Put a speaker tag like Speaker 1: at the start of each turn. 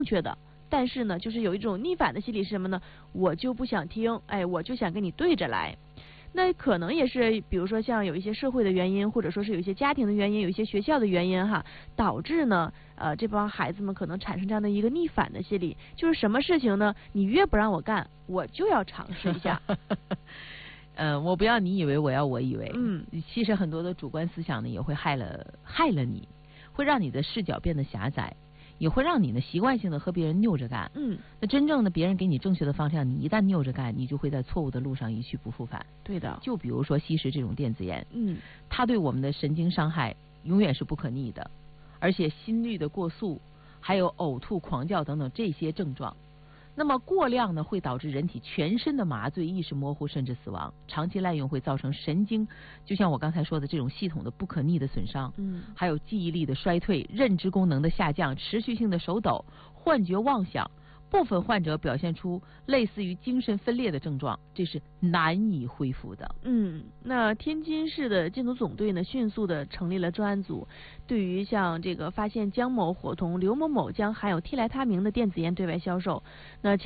Speaker 1: 确的。但是呢，就是有一种逆反的心理是什么呢？我就不想听，我就想跟你对着来。那可能也是，比如说像有一些社会的原因，或者说是有一些家庭的原因，有一些学校的原因哈，导致呢，这帮孩子们可能产生这样的一个逆反的心理，就是什么事情呢？你越不让我干，我就要尝试一下。
Speaker 2: 我不要你以为，我要我以为。其实很多的主观思想呢，也会害了你，会让你的视角变得狭窄。也会让你呢习惯性的和别人拗着干。那真正的别人给你正确的方向，你一旦拗着干，你就会在错误的路上一去不复返。
Speaker 1: 对的。
Speaker 2: 就比如说吸食这种电子烟，它对我们的神经伤害永远是不可逆的，而且心率的过速，还有呕吐、狂叫等等这些症状。那么过量呢，会导致人体全身的麻醉、意识模糊，甚至死亡。长期滥用会造成神经，就像我刚才说的这种系统的不可逆的损伤，还有记忆力的衰退、认知功能的下降、持续性的手抖、幻觉、妄想。部分患者表现出类似于精神分裂的症状，这是难以恢复的。
Speaker 1: 那天津市的禁毒总队呢，迅速的成立了专案组，对于像这个发现江某伙同刘某某将含有替来他明的电子烟对外销售，那